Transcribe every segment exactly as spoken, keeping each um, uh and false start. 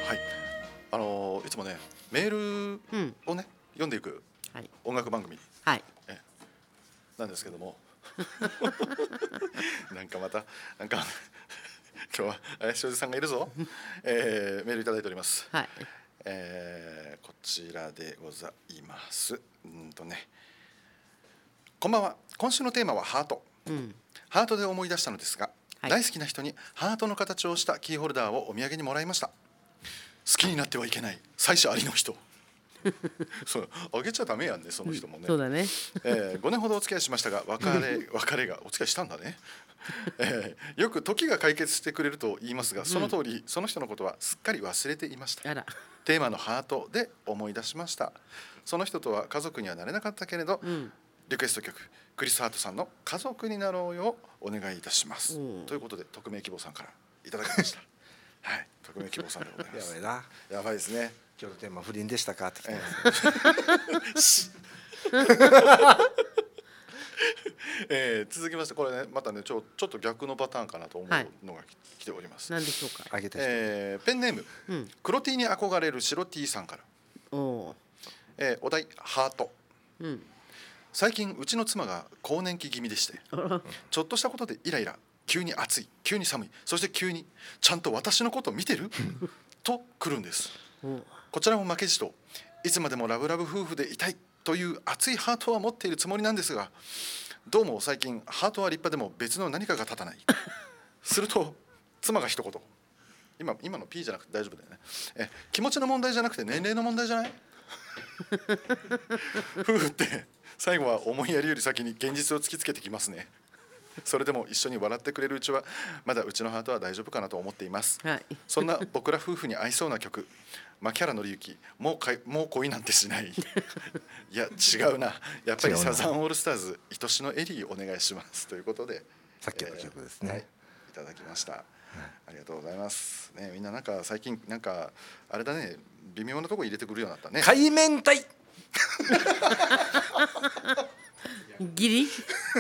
はい、あのーいつもねメールうんをね読んでいくはい音楽番組はいえなんですけどもなんかまたなんか今日は林おじさんがいるぞ、えー、メールいただいております、 はいえー、こちらでございますうんとねこんばんは。今週のテーマはハート、 うん、 ハートで思い出したのですが、 はい大好きな人にハートの形をしたキーホルダーをお土産にもらいました。好きになってはいけない妻子ありの人そうあげちゃダメやんねその人もね、 そうだねえー、ごねんほどお付き合いしましたが別れ別れがお付き合いしたんだね、えー、よく時が解決してくれると言いますがその通り、うん、その人のことはすっかり忘れていました。 あらテーマのハートで思い出しました。その人とは家族にはなれなかったけれど、うん、リクエスト曲クリス・ハートさんの家族になろうよお願いいたします、うん、ということで匿名希望さんからいただきましたはい匿名希望さんでございますやばいなやばいですね。 今日のテーマ不倫でしたかって来てます、えー、続きましてこれねまたねちょ、ちょっと逆のパターンかなと思うのが来ております、 はい、何でしょうか。 あげて、 えー、ペンネーム、うん、黒 T に憧れる白 T さんから、お、えー、お題ハート、うん、最近うちの妻が更年期気味でしてちょっとしたことでイライラ、急に暑い、急に寒い、そして急にちゃんと私のこと見てると来るんです。こちらも負けじといつまでもラブラブ夫婦でいたいという熱いハートは持っているつもりなんですが、どうも最近ハートは立派でも別の何かが立たないすると妻が一言、今今の P じゃなくて大丈夫だよね、え気持ちの問題じゃなくて年齢の問題じゃない夫婦って最後は思いやりより先に現実を突きつけてきますね。それでも一緒に笑ってくれるうちはまだうちのハートは大丈夫かなと思っています、はい、そんな僕ら夫婦に合いそうな曲牧原紀之もうかいもう恋なんてしないいや違うな、やっぱりサザンオールスターズ愛しのエリーお願いしますということでさっきの曲ですね、 えーはい、いただきました、はい、ありがとうございます、ね、みんななんか最近なんかあれだね微妙なとこ入れてくるようになったね。 海面体ギリい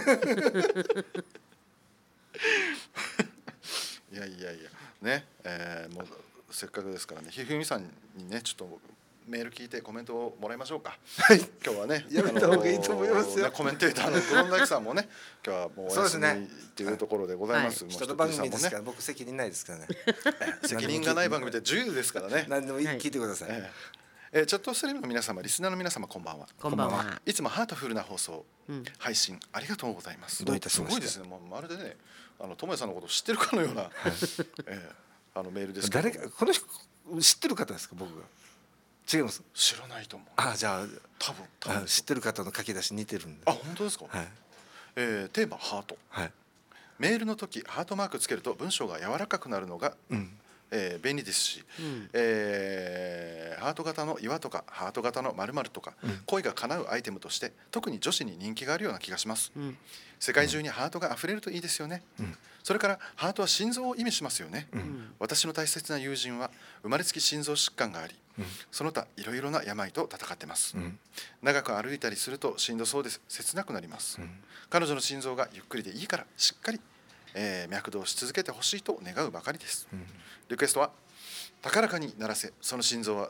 やいやいやね、えー、もうせっかくですからねひふみさんにねちょっとメール聞いてコメントをもらいましょうか。はい、今日はねやめた方がいいと思いますよ。 コメンテーターの黒田さんもね今日はもうお休みっていうところでございます。 はい、人の番組ですから僕責任ないですからね責任がない番組って自由ですからね何でも聞いてください、はいえー、チャットストリームの皆様リスナーの皆様こんばんは。 こんばんは。 いつもハートフルな放送、うん、配信ありがとうございます。 どういたしまして。 すごいですね。もうまるでねあの智也さんのこと知ってるかのような、はいえー、あのメールですけど。 誰かこの人知ってる方ですか僕が。違います。 知らないと思う。 あじゃあ多分多分知ってる方の書き出し似てるんで。 あ本当ですか。 はい。 えー、テーマハート。 はい。 メールの時ハートマークつけると文章が柔らかくなるのが、うんえー、便利ですし、うんえー、ハート型の岩とかハート型の〇〇とか、うん、恋が叶うアイテムとして特に女子に人気があるような気がします、うん、世界中にハートがあふれるといいですよね、うん、それからハートは心臓を意味しますよね、うん、私の大切な友人は生まれつき心臓疾患があり、うん、その他いろいろな病と戦ってます、うん、長く歩いたりするとしんどそうです。切なくなります、うん、彼女の心臓がゆっくりでいいからしっかりえー、脈動し続けてほしいと願うばかりです、うん、リクエストは高らかに鳴らせその心臓は